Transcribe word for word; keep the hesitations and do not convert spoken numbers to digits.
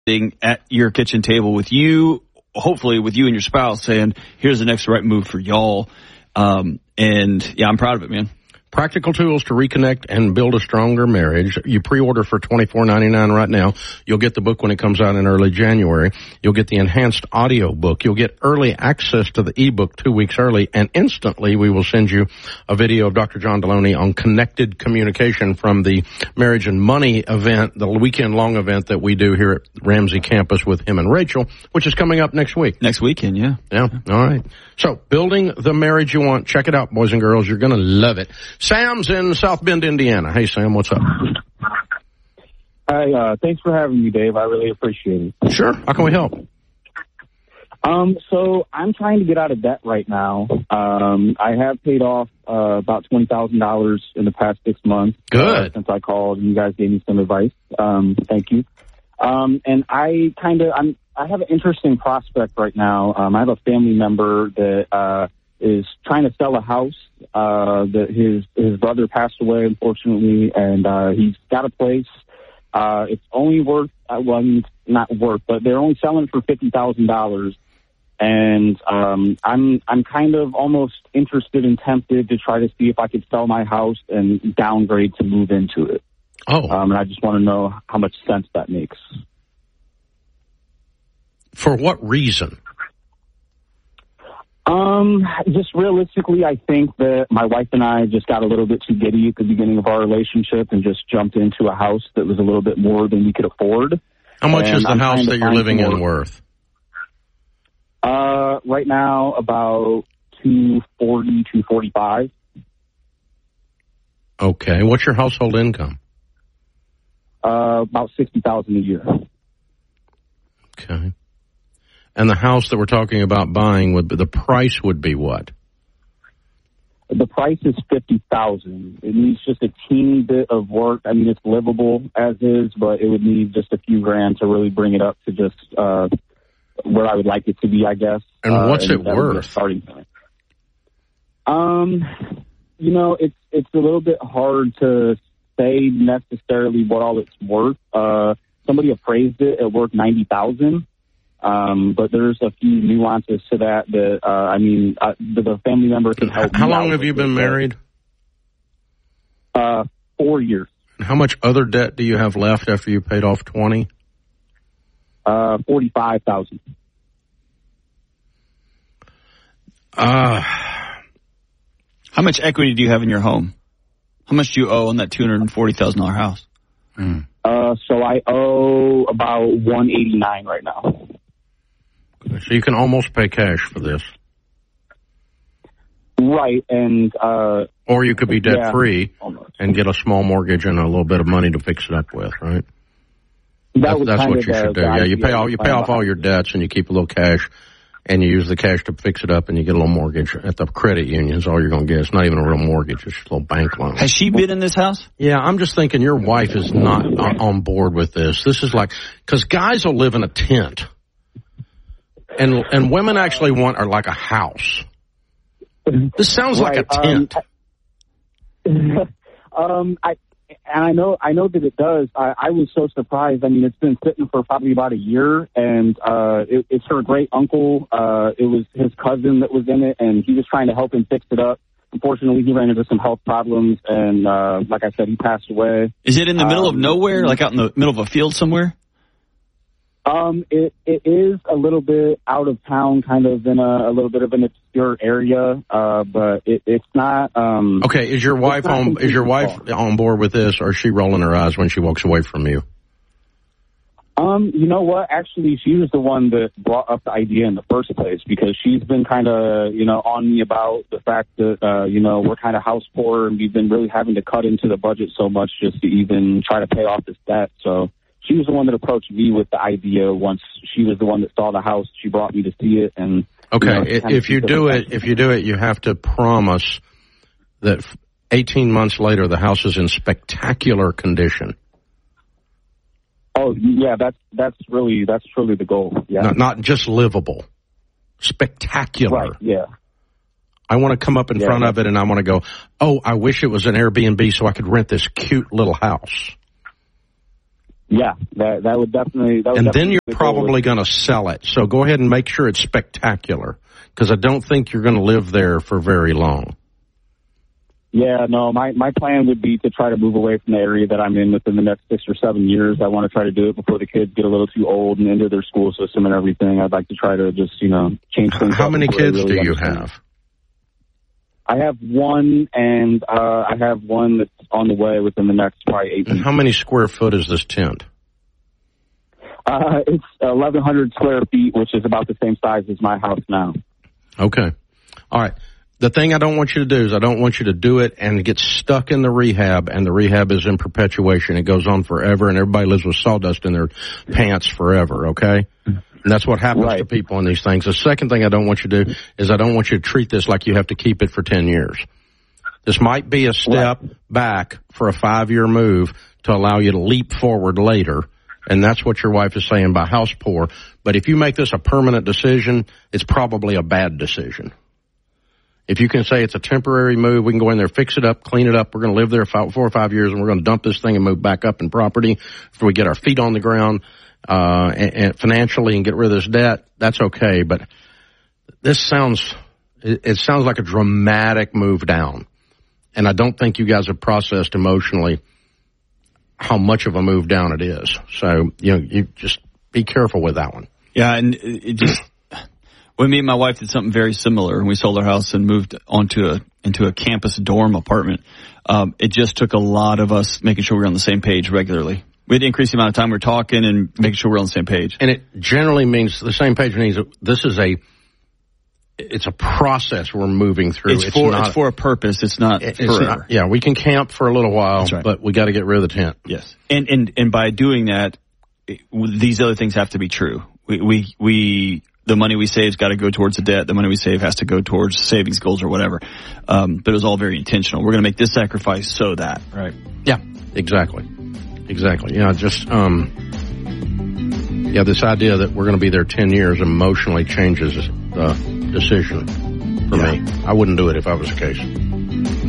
at your kitchen table with you, hopefully with you and your spouse, saying, here's the next right move for y'all. Um, and, yeah, I'm proud of it, man. Practical tools to reconnect and build a stronger marriage. You pre-order for twenty-four ninety-nine right now. You'll get the book when it comes out in early January. You'll get the enhanced audio book. You'll get early access to the ebook two weeks early. And instantly we will send you a video of Doctor John Deloney on connected communication from the Marriage and Money event, the weekend-long event that we do here at Ramsey Campus with him and Rachel, which is coming up next week. Next weekend, yeah. Yeah, all right. So, building the marriage you want. Check it out, boys and girls. You're going to love it. Sam's in South Bend, Indiana. Hey, Sam, what's up? Hi, uh, thanks for having me, Dave. I really appreciate it. Sure. How can we help? Um, so I'm trying to get out of debt right now. Um, I have paid off uh, about twenty thousand dollars in the past six months. Good. Uh, since I called and you guys gave me some advice. Um, thank you. Um, and I kind of, I'm, I have an interesting prospect right now. Um, I have a family member that uh, is trying to sell a house. Uh, that his his brother passed away, unfortunately, and uh, he's got a place. Uh, it's only worth, uh, well, I mean, it's not worth, but they're only selling for fifty thousand dollars. And um, I'm I'm kind of almost interested and tempted to try to see if I could sell my house and downgrade to move into it. Oh. Um, and I just want to know how much sense that makes. For what reason? Um, just realistically, I think that my wife and I just got a little bit too giddy at the beginning of our relationship and just jumped into a house that was a little bit more than we could afford. How much and is the I'm house that you're living in worth? Uh, right now, about two forty, two forty-five. Okay. What's your household income? Uh, about sixty thousand a year. Okay. And the house that we're talking about buying, would be, the price would be what? The price is fifty thousand. It needs just a teeny bit of work. I mean, it's livable as is, but it would need just a few grand to really bring it up to just uh, where I would like it to be, I guess. And uh, what's and it worth? Starting point. Um, you know, it's it's a little bit hard to say necessarily what all it's worth. Uh, somebody appraised it at worth ninety thousand. Um, but there's a few nuances to that that, uh, I mean, uh, the, the family member can help. How long have you been married? Uh, four years. And how much other debt do you have left after you paid off twenty? Uh, forty-five thousand. Uh, how much equity do you have in your home? How much do you owe on that two hundred forty thousand dollars house? Mm. Uh, so I owe about one eighty-nine right now. So you can almost pay cash for this. Right, and... Uh, or you could be debt-free yeah, and get a small mortgage and a little bit of money to fix it up with, right? That that's was that's what you the, should do. the Yeah, you pay all you pay off behind. all your debts and you keep a little cash and you use the cash to fix it up and you get a little mortgage at the credit union is all you're going to get. It's not even a real mortgage. It's just a little bank loan. Has she been in this house? Yeah, I'm just thinking your wife is not on board with this. This is like, because guys will live in a tent. And and women actually want are like a house. This sounds right, like a tent. Um, um, I and I know I know that it does. I, I was so surprised. I mean, it's been sitting for probably about a year, and uh, it, it's her great uncle. Uh, it was his cousin that was in it, and he was trying to help him fix it up. Unfortunately, he ran into some health problems, and uh, like I said, he passed away. Is it in the middle um, of nowhere, like out in the middle of a field somewhere? Um, it, it is a little bit out of town, kind of in a, a little bit of an obscure area, uh, but it, it's not. Um, okay, is your wife on? Is your wife on board with this, or is she rolling her eyes when she walks away from you? Um, you know what? Actually, she was the one that brought up the idea in the first place because she's been kind of, you know, on me about the fact that, uh, you know, we're kind of house poor and we've been really having to cut into the budget so much just to even try to pay off this debt. So. She was the one that approached me with the idea once she was the one that saw the house. She brought me to see it. And okay, you know, if you do it, if you do it, you have to promise that eighteen months later the house is in spectacular condition. Oh yeah, that's that's really that's truly the goal. Yeah, not, not just livable, spectacular. Right. Yeah. I want to come up in yeah, front of it and I want to go, oh, I wish it was an Airbnb so I could rent this cute little house. Yeah, that that would definitely. That would and definitely then you're probably going to sell it. So go ahead and make sure it's spectacular, because I don't think you're going to live there for very long. Yeah, no, my, my plan would be to try to move away from the area that I'm in within the next six or seven years. I want to try to do it before the kids get a little too old and into their school system and everything. I'd like to try to just, you know, change things. How up many kids really do you understand. have? I have one, and uh, I have one that's on the way within the next probably eight And weeks. how many square foot is this tent? Uh, it's eleven hundred square feet, which is about the same size as my house now. Okay. All right. The thing I don't want you to do is I don't want you to do it and get stuck in the rehab, and the rehab is in perpetuation. It goes on forever, and everybody lives with sawdust in their pants forever, okay? And that's what happens Right. to people in these things. The second thing I don't want you to do is I don't want you to treat this like you have to keep it for ten years. This might be a step Right. back for a five-year move to allow you to leap forward later, and that's what your wife is saying by house poor. But if you make this a permanent decision, it's probably a bad decision. If you can say it's a temporary move, we can go in there, fix it up, clean it up. We're going to live there for four or five years, and we're going to dump this thing and move back up in property before we get our feet on the ground uh, and, and financially and get rid of this debt. That's okay. But this sounds, it, it sounds like a dramatic move down. And I don't think you guys have processed emotionally how much of a move down it is. So, you know, you just be careful with that one. Yeah, and it just when me and my wife did something very similar, and we sold our house and moved onto a into a campus dorm apartment. Um, it just took a lot of us making sure we were on the same page regularly. We had to increase the amount of time we were talking and making sure we're on the same page. And it generally means the same page means this is a it's a process we're moving through. It's, it's for not, it's for a purpose. It's not it's forever. not, yeah, we can camp for a little while, That's right. but we got to get rid of the tent. Yes, and and and by doing that, it, these other things have to be true. We we we the money we save's got to go towards the debt. The money we save has to go towards savings goals or whatever. Um, but it was all very intentional. We're going to make this sacrifice so that right. Yeah, exactly, exactly. Yeah, just um, yeah, this idea that we're going to be there ten years emotionally changes the decision for Yeah. me. I wouldn't do it if I was the case.